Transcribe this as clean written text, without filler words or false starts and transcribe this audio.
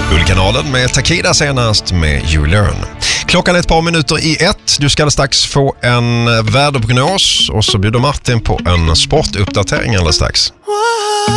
Guldkanalen med Takida senast med You Learn. Klockan är ett par minuter i 1. Du ska strax få en väderprognos och så bjuder Martin på en sportuppdatering alldeles strax.